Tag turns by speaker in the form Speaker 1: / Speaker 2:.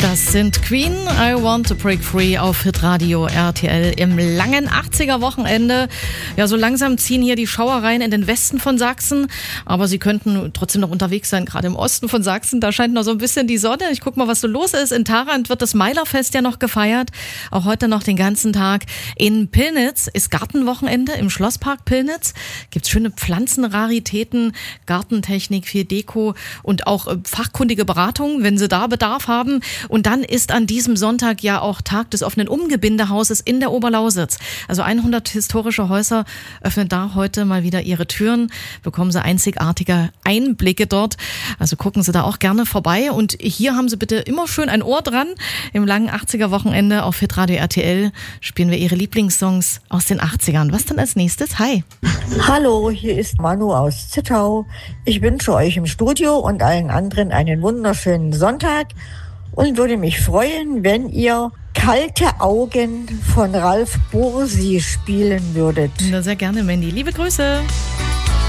Speaker 1: Das sind Queen, I Want to Break Free auf Hitradio RTL im langen 80er-Wochenende. Ja, so langsam ziehen hier die Schauereien in den Westen von Sachsen, aber sie könnten trotzdem noch unterwegs sein, gerade im Osten von Sachsen. Da scheint noch so ein bisschen die Sonne. Ich guck mal, was so los ist. In Tharandt wird das Meilerfest ja noch gefeiert, auch heute noch den ganzen Tag. In Pillnitz ist Gartenwochenende im Schlosspark Pillnitz. Gibt's schöne Pflanzenraritäten, Gartentechnik, viel Deko und auch fachkundige Beratung, wenn Sie da Bedarf haben. Und dann ist an diesem Sonntag ja auch Tag des offenen Umgebindehauses in der Oberlausitz. Also 100 historische Häuser öffnen da heute mal wieder ihre Türen. Bekommen Sie einzigartige Einblicke dort. Also gucken Sie da auch gerne vorbei. Und hier haben Sie bitte immer schön ein Ohr dran. Im langen 80er-Wochenende auf Hitradio RTL spielen wir Ihre Lieblingssongs aus den 80ern. Was dann als nächstes? Hi.
Speaker 2: Hallo, hier ist Manu aus Zittau. Ich wünsche euch im Studio und allen anderen einen wunderschönen Sonntag und würde mich freuen, wenn ihr Kalte Augen von Ralf Bursi spielen würdet.
Speaker 1: Na, sehr gerne, Mandy. Liebe Grüße.